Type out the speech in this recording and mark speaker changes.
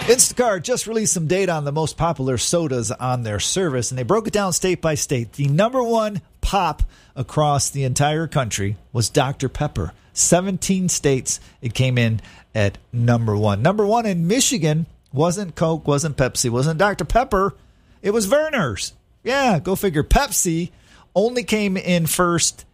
Speaker 1: Instacart just released some data on the most popular sodas on their service, and they broke it down state by state. The number one pop across the entire country was Dr. Pepper. 17 states it came in at number one. Number one in Michigan wasn't Coke, wasn't Pepsi, wasn't Dr. Pepper. It was Vernors. Yeah, go figure. Pepsi only came in first